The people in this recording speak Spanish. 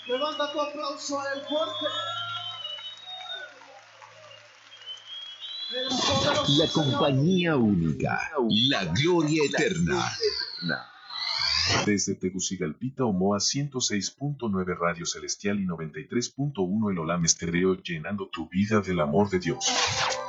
Levanta tu aplauso a él fuerte. La compañía única, la gloria eterna. Desde Tegucigalpita, Omoa 106.9 Radio Celestial y 93.1 El Olam Estéreo, llenando tu vida del amor de Dios.